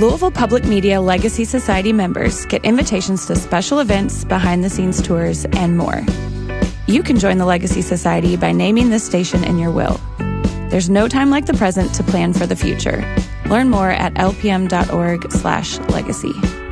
Louisville Public Media Legacy Society members get invitations to special events, behind-the-scenes tours, and more. You can join the Legacy Society by naming this station in your will. There's no time like the present to plan for the future. Learn more at lpm.org/legacy.